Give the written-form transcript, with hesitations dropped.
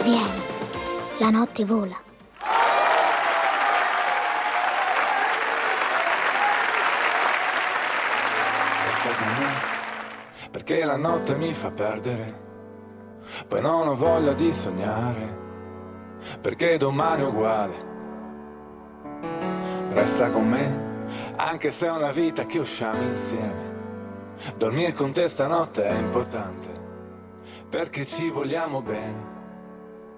Vieni, la notte vola. Resta con me, perché la notte mi fa perdere. Poi non ho voglia di sognare, perché domani è uguale. Resta con me, anche se è una vita che usciamo insieme. Dormire con te stanotte è importante, perché ci vogliamo bene.